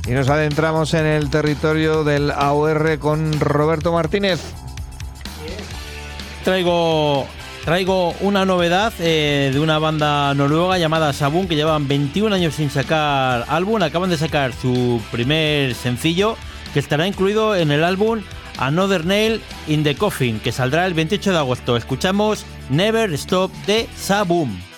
Y nos adentramos en el territorio del AOR con Roberto Martínez. Traigo una novedad de una banda noruega llamada Saboom, que llevan 21 años sin sacar álbum. Acaban de sacar su primer sencillo, que estará incluido en el álbum Another Nail in the Coffin, que saldrá el 28 de agosto. Escuchamos Never Stop de Saboom.